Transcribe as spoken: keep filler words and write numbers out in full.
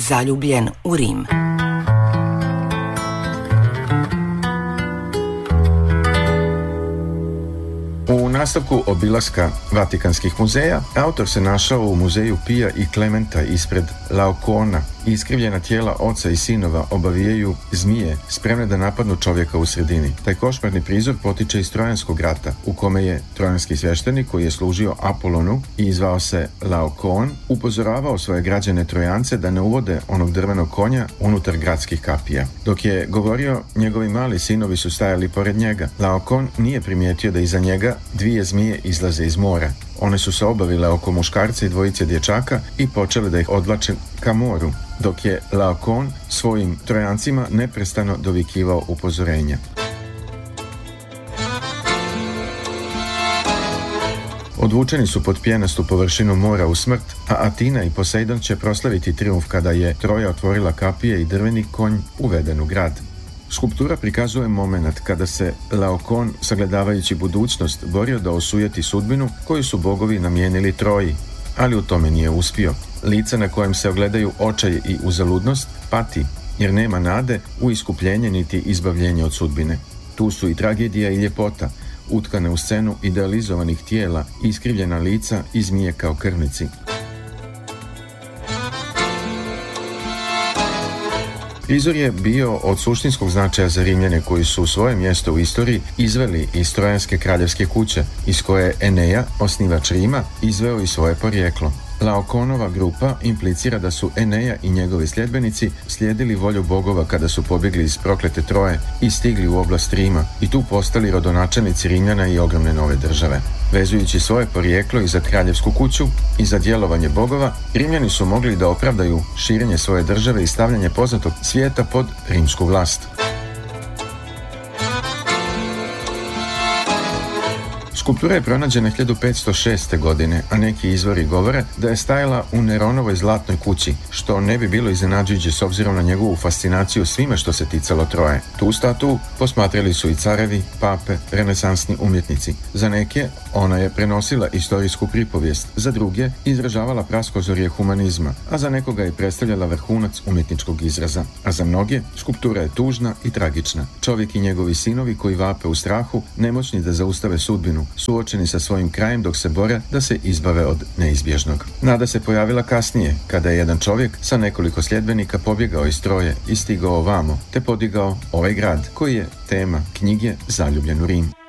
Zaljubljen u Rim. U nastavku obilaska Vatikanskih muzeja, autor se našao u muzeju Pija i Klementa ispred Laokona. Iskrivljena tijela oca i sinova obavijaju zmije spremne da napadnu čovjeka u sredini. Taj košmarni prizor potiče iz Trojanskog rata, u kome je trojanski sveštenik koji je služio Apolonu i zvao se Laokon, upozoravao svoje građane Trojance da ne uvode onog drvenog konja unutar gradskih kapija. Dok je govorio, njegovi mali sinovi su stajali pored njega. Laokon nije primijetio da iza njega dvije zmije izlaze iz mora. One su se obavile oko muškarca i dvojice dječaka i počele da ih odvlače ka moru, dok je Laokon svojim Trojancima neprestano dovikivao upozorenja. Odvučeni su pod pjenastu površinu mora u smrt, a Atina i Poseidon će proslaviti trijumf kada je Troja otvorila kapije i drveni konj uveden u grad. Skulptura prikazuje moment kada se Laokon, sagledavajući budućnost, borio da osujeti sudbinu koju su bogovi namijenili Troji, ali u tome nije uspio. Lice na kojem se ogledaju očaj i uzaludnost pati, jer nema nade u iskupljenje niti izbavljenje od sudbine. Tu su i tragedija i ljepota, utkane u scenu idealizovanih tijela, iskrivljena lica i zmije kao krvnici. Prizor je bio od suštinskog značaja za Rimljane koji su svoje mjesto u istoriji izveli iz Trojanske kraljevske kuće, iz koje je Eneja, osnivač Rima, izveo i svoje porijeklo. Laokonova grupa implicira da su Eneja i njegovi sljedbenici slijedili volju bogova kada su pobjegli iz proklete Troje i stigli u oblast Rima i tu postali rodonačelnici Rimljana i ogromne nove države. Vezujući svoje porijeklo i za kraljevsku kuću i za djelovanje bogova, Rimljani su mogli da opravdaju širenje svoje države i stavljanje poznatog svijeta pod rimsku vlast. Skulptura je pronađena hiljadu petsto šeste. godine, a neki izvori govore da je stajala u Neronovoj zlatnoj kući, što ne bi bilo iznenađujuće s obzirom na njegovu fascinaciju svime što se ticalo Troje. Tu statu posmatrali su i carevi, pape, renesansni umjetnici. Za neke ona je prenosila istorijsku pripovijest, za druge izražavala praskozorje humanizma, a za nekoga je predstavljala vrhunac umjetničkog izraza. A za mnoge skulptura je tužna i tragična. Čovjek i njegovi sinovi koji vape u strahu, nemoćni da zaustave sudbinu, suočeni sa svojim krajem dok se bore da se izbave od neizbježnog. Nada se pojavila kasnije, kada je jedan čovjek sa nekoliko sljedbenika pobjegao iz Troje i stigao ovamo, te podigao ovaj grad, koji je tema knjige Zaljubljen u Rim.